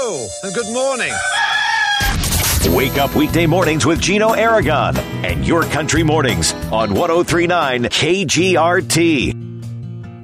Hello, and good morning. Wake up weekday mornings with Gino Aragon and Your Country Mornings on 103.9 KGRT.